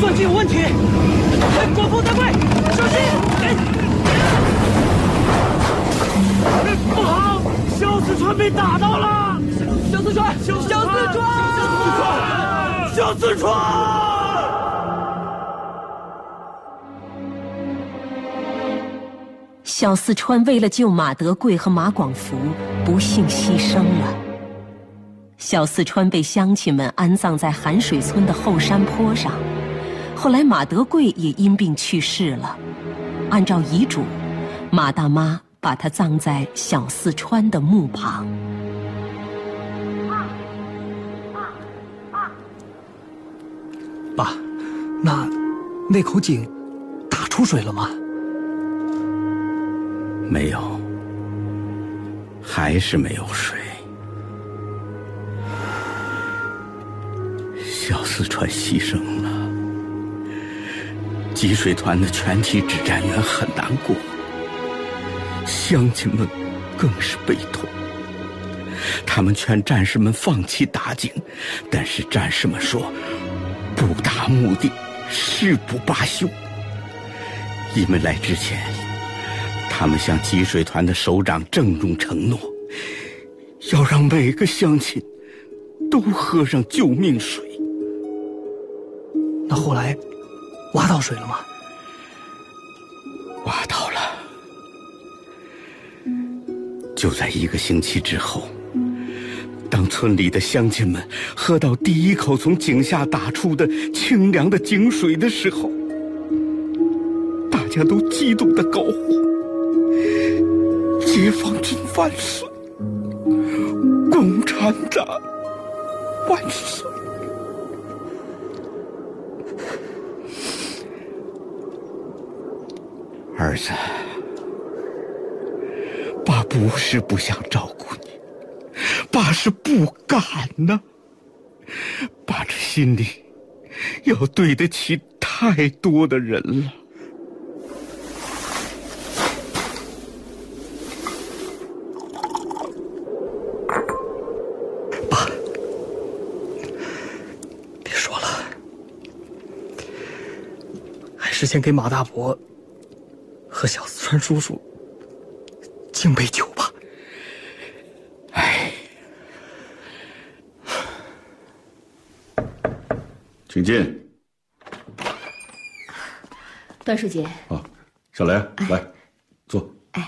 钻机有问题！哎，广丰大贵，小心！不好，小四川被打到了！小四川！ 小四川为了救马德贵和马广福，不幸牺牲了。小四川被乡亲们安葬在寒水村的后山坡上，后来马德贵也因病去世了。按照遗嘱，马大妈把他葬在小四川的墓旁。 爸，那口井打出水了吗？ 没有，还是没有水。小四川牺牲了，积水团的全体指战员很难过，乡亲们更是悲痛。他们劝战士们放弃打井，但是战士们说，不达目的誓不罢休。因为来之前，他们向积水团的首长郑重承诺，要让每个乡亲都喝上救命水。 那后来挖到水了吗？ 挖到了。就在1个星期之后，当村里的乡亲们喝到第一口从井下打出的清凉的井水的时候，大家都激动地高呼：解放军万岁！共产党万岁！儿子，爸不是不想照顾你，爸是不敢呐。爸这心里要对得起太多的人了。 爸，别说了，还是先给马大伯和小四川叔叔敬杯酒吧。 哎， 请进。 段书记。 啊，小雷，来，坐。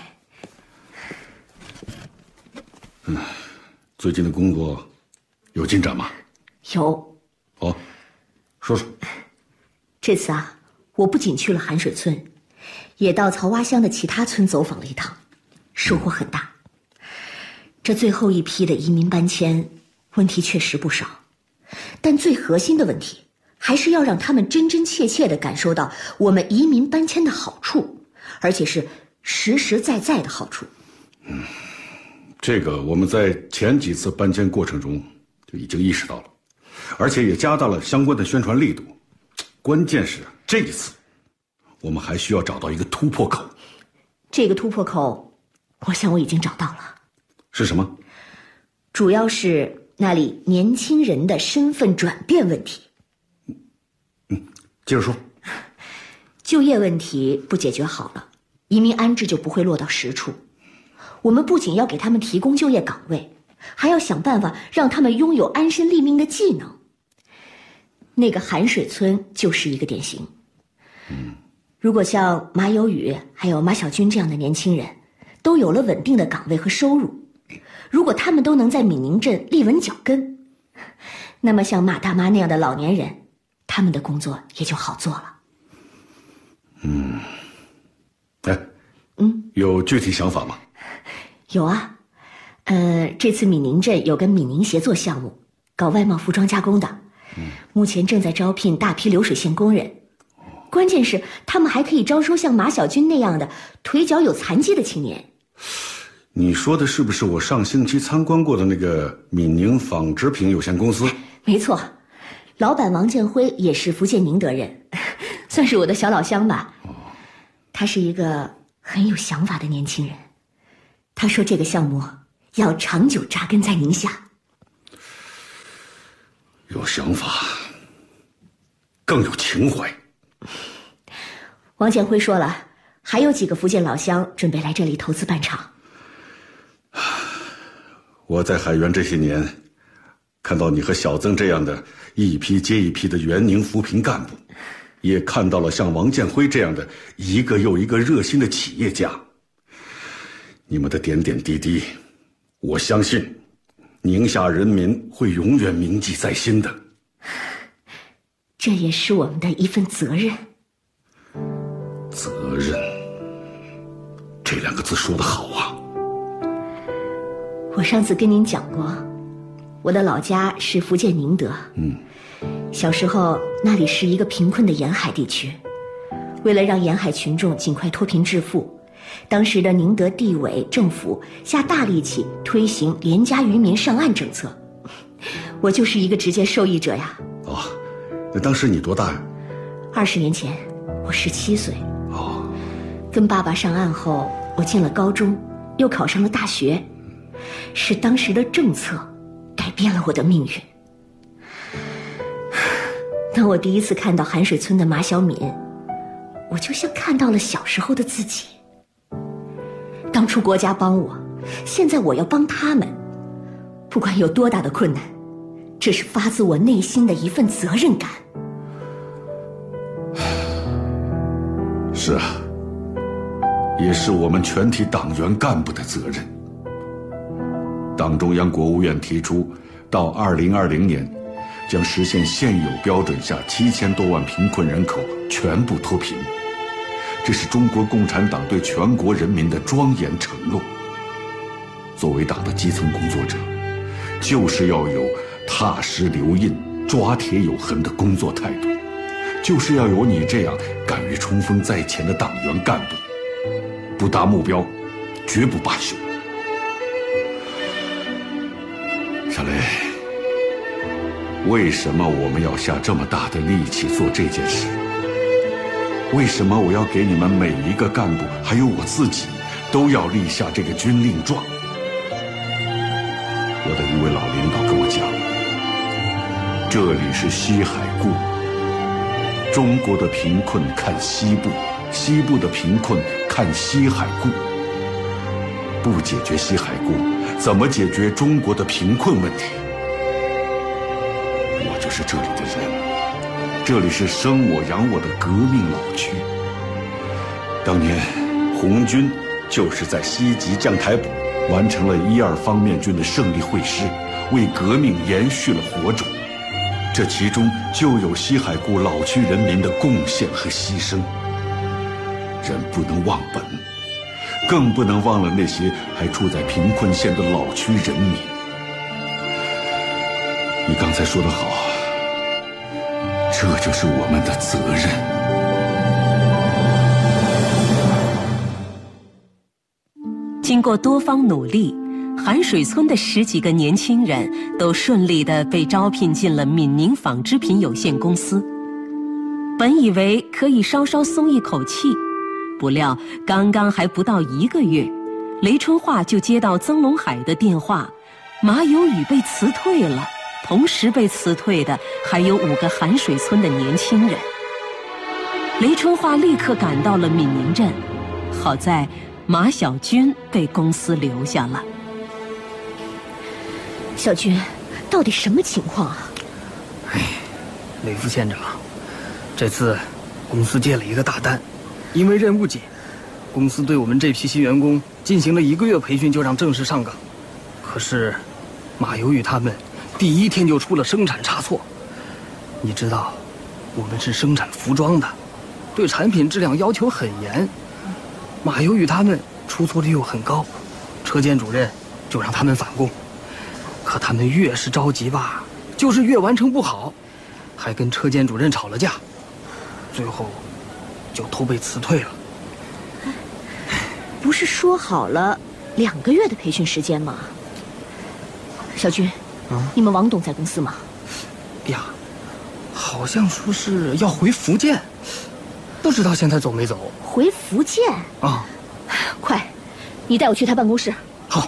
最近的工作有进展吗？ 有。 哦，说说。 这次啊，我不仅去了寒水村，也到曹洼乡的其他村走访了一趟，收获很大。这最后一批的移民搬迁问题确实不少，但最核心的问题还是要让他们真真切切地感受到我们移民搬迁的好处，而且是实实在在的好处。 这个我们在前几次搬迁过程中就已经意识到了，而且也加大了相关的宣传力度。关键是这一次我们还需要找到一个突破口。 这个突破口我想我已经找到了。 是什么？ 主要是那里年轻人的身份转变问题。 接着说。 就业问题不解决好了，移民安置就不会落到实处。我们不仅要给他们提供就业岗位，还要想办法让他们拥有安身立命的技能。那个寒水村就是一个典型。如果像马有宇还有马小军这样的年轻人都有了稳定的岗位和收入，如果他们都能在闽宁镇立稳脚跟，那么像马大妈那样的老年人，他们的工作也就好做了。 有具体想法吗？ 有啊，这次闽宁镇有个闽宁协作项目，搞外贸服装加工的，目前正在招聘大批流水线工人。关键是他们还可以招收像马小军那样的腿脚有残疾的青年。 你说的是不是我上星期参观过的那个闽宁纺织品有限公司？ 没错，老板王建辉也是福建宁德人，算是我的小老乡吧。他是一个很有想法的年轻人，他说这个项目要长久扎根在宁夏。 有想法，更更有情怀。 王建辉说了，还有几个福建老乡准备来这里投资办厂。 我在海员这些年，看到你和小曾这样的一批接一批的援宁扶贫干部，也看到了像王建辉这样的一个又一个热心的企业家。你们的点点滴滴，我相信宁夏人民会永远铭记在心的。 这也是我们的一份责任。 责任，这两个字说得好啊。 我上次跟您讲过，我的老家是福建宁德。小时候那里是一个贫困的沿海地区，为了让沿海群众尽快脱贫致富，当时的宁德地委政府下大力气推行廉价渔民上岸政策，我就是一个直接受益者呀。 哦，那当时你多大呀 ？20年前，我17岁。 哦， 跟爸爸上岸后，我进了高中，又考上了大学，是当时的政策改变了我的命运。当我第一次看到韩水村的马小敏，我就像看到了小时候的自己。当初国家帮我，现在我要帮他们，不管有多大的困难，这是发自我内心的一份责任感。 是啊，也是我们全体党员干部的责任。党中央、国务院提出，到2020年，将实现现有标准下7000多万贫困人口全部脱贫。这是中国共产党对全国人民的庄严承诺。作为党的基层工作者，就是要有踏实留印、抓铁有痕的工作态度，就是要有你这样敢于冲锋在前的党员干部，不达目标，绝不罢休。小雷，为什么我们要下这么大的力气做这件事？为什么我要给你们每一个干部，还有我自己，都要立下这个军令状？我的一位老领导跟我讲，这里是西海固，中国的贫困看西部，西部的贫困看西海固。不解决西海固，怎么解决中国的贫困问题？我就是这里的人，这里是生我养我的革命老区。当年红军就是在西极将台堡完成了1、2方面军的胜利会师，为革命延续了火种。这其中就有西海固老区人民的贡献和牺牲。人不能忘本，更不能忘了那些还处在贫困线的老区人民。你刚才说得好，这就是我们的责任。 经过多方努力，韩水村的10几个年轻人都顺利地被招聘进了闽宁纺织品有限公司。本以为可以稍稍松一口气，不料刚刚还不到1个月，雷春化就接到曾龙海的电话，马有宇被辞退了，同时被辞退的还有5个韩水村的年轻人。雷春化立刻赶到了闽宁镇，好在马小军被公司留下了。 小军，到底什么情况啊？ 雷副县长，这次公司接了一个大单，因为任务紧，公司对我们这批新员工进行了1个月培训就让正式上岗。可是马有宇他们第1天就出了生产差错。你知道，我们是生产服装的，对产品质量要求很严。马有宇他们出错率又很高，车间主任就让他们返工。可他们越是着急吧，就是越完成不好，还跟车间主任吵了架，最后就都被辞退了。 不是说好了2个月的培训时间吗？小军，你们王董在公司吗？ 呀，好像说是要回福建，不知道现在走没走。 回福建啊？ 快，你带我去他办公室。 好。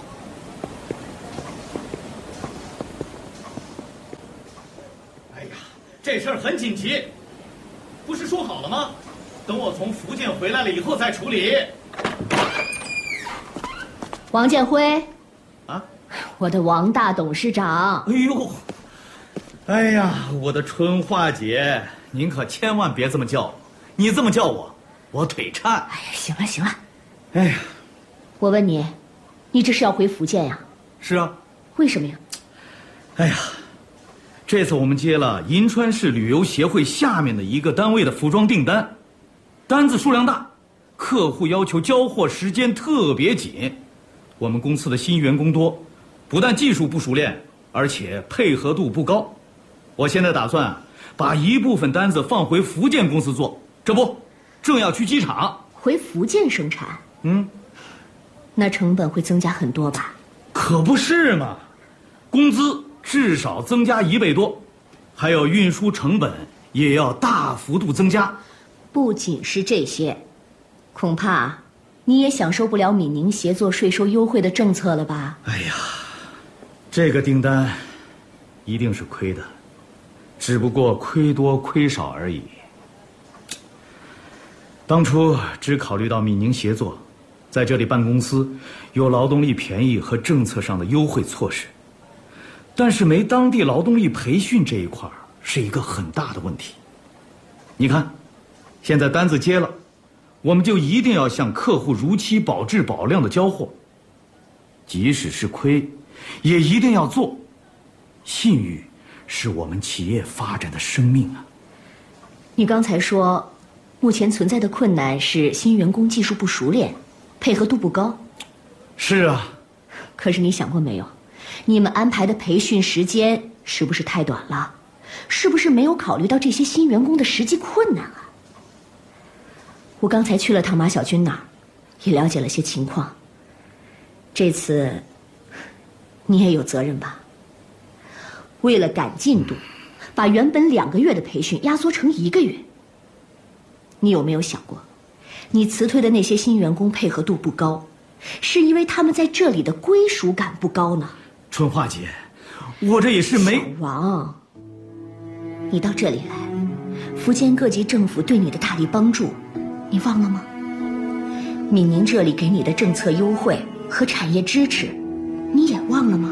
哎呀，这事儿很紧急， 不是说好了吗？等我从福建回来了以后再处理。 王建辉， 啊， 我的王大董事长。 哎呦，哎呀，我的春花姐，您可千万别这么叫我，你这么叫我，我腿颤。 哎呀，行了行了。 哎呀， 我问你，你这是要回福建呀？ 是啊。 为什么呀？ 哎呀，这次我们接了银川市旅游协会下面的一个单位的服装订单，单子数量大，客户要求交货时间特别紧。我们公司的新员工多，不但技术不熟练，而且配合度不高。我现在打算把一部分单子放回福建公司做，这不，正要去机场。 回福建生产？那成本会增加很多吧？ 可不是嘛，工资至少增加1倍多，还有运输成本也要大幅度增加。 不仅是这些，恐怕你也享受不了闽宁协作税收优惠的政策了吧？ 哎呀，这个订单一定是亏的，只不过亏多亏少而已。当初只考虑到闽宁协作在这里办公司有劳动力便宜和政策上的优惠措施，但是没当地劳动力培训这一块是一个很大的问题。你看，现在单子接了，我们就一定要向客户如期保质保量的交货，即使是亏也一定要做。信誉是我们企业发展的生命啊。 你刚才说目前存在的困难是新员工技术不熟练，配合度不高。 是啊。 可是你想过没有，你们安排的培训时间是不是太短了？是不是没有考虑到这些新员工的实际困难啊？我刚才去了趟马小军那儿，也了解了些情况。这次你也有责任吧？为了赶进度，把原本2个月的培训压缩成1个月。你有没有想过，你辞退的那些新员工配合度不高，是因为他们在这里的归属感不高呢？ 春花姐，我这也是没…… 小王，你到这里来，福建各级政府对你的大力帮助，你忘了吗？闽宁这里给你的政策优惠和产业支持，你也忘了吗？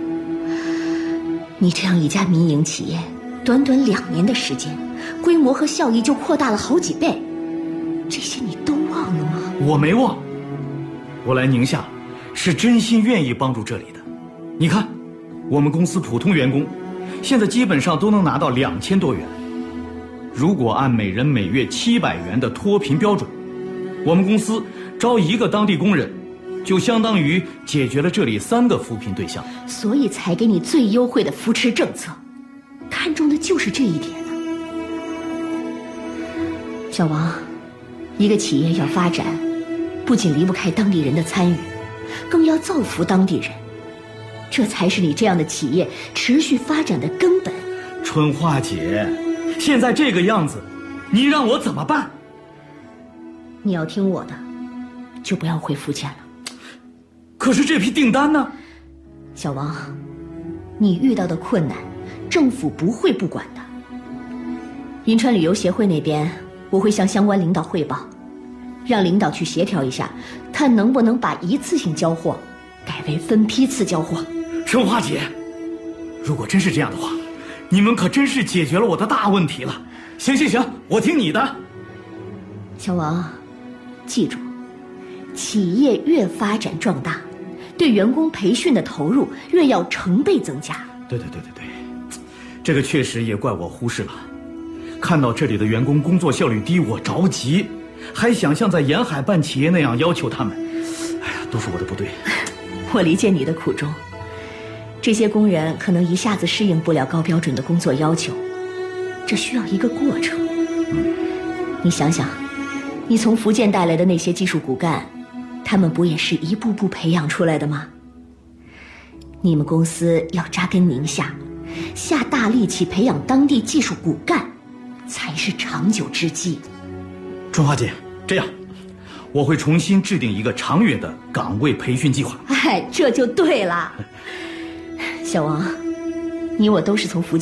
你这样一家民营企业，短短2年的时间，规模和效益就扩大了好几倍，这些你都忘了吗？ 我没忘，我来宁夏是真心愿意帮助这里的。你看，我们公司普通员工现在基本上都能拿到2000多元，如果按每人每月700元的脱贫标准，我们公司招1个当地工人，就相当于解决了这里3个扶贫对象。 所以才给你最优惠的扶持政策，看重的就是这一点啊。小王，一个企业要发展，不仅离不开当地人的参与，更要造福当地人，这才是你这样的企业持续发展的根本。 春花姐，现在这个样子，你让我怎么办？ 你要听我的，就不要回福建了。 可是这批订单呢？ 小王，你遇到的困难，政府不会不管的。银川旅游协会那边，我会向相关领导汇报，让领导去协调一下，看能不能把一次性交货改为分批次交货。 春花姐，如果真是这样的话，你们可真是解决了我的大问题了。行行行，我听你的。 小王，记住，企业越发展壮大，对员工培训的投入越要成倍增加。 对，这个确实也怪我忽视了。看到这里的员工工作效率低，我着急，还想像在沿海办企业那样要求他们。哎呀，都是我的不对。 我理解你的苦衷，这些工人可能一下子适应不了高标准的工作要求，这需要一个过程。你想想，你从福建带来的那些技术骨干，他们不也是一步步培养出来的吗？你们公司要扎根宁夏，下大力气培养当地技术骨干，才是长久之计。 春花姐，这样，我会重新制定一个长远的岗位培训计划。 哎，这就对了。小王，你我都是从福建